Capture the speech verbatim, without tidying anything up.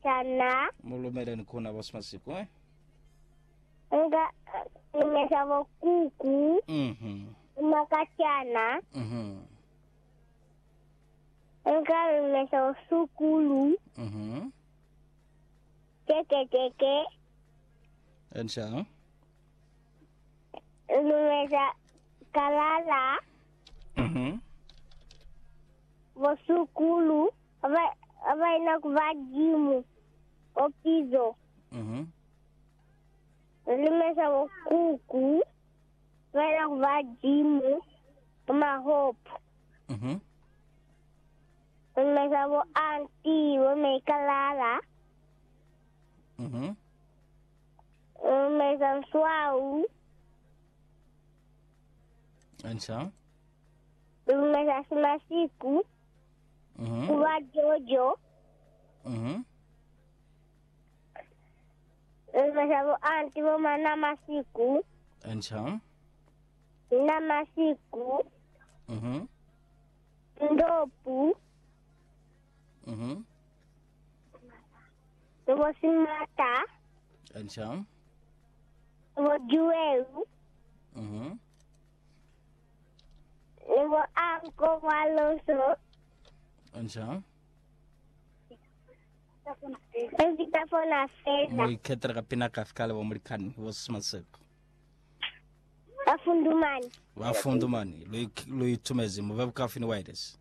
Makachana. mulumele nikhona bosimasiko eh Nga nimesha kuku. Mhm. Makachana. Mhm. Nga nimesha sukulu. Mhm. Teke teke. Ensha. Nimesha kalala. Mhm. Wasukulu. Aba aba inakuvajimu. Opizo. Mhm. Nimesha kuku. Aba inakuvajimu. Mahope. Mhm. Nimesha anti. Wamekalala. Mhm. Nimesha swau. Ensha. Nimesha simasiku. Mhm. Kuwa Jojo. Mhm. Nimesha anti wama namasiku. Ensha. Namasiku. Mhm. Ndopu. Mhm. Nibo simata. Ensha. Nibo juelu. Mhm. Nibo anko waloso. Ensha. Nzikafona feza. Moikhetera kapina kafikale bomulikani bosimasiko. Afundumani. Wafundumani lo ithumeze mu webcafini wireless.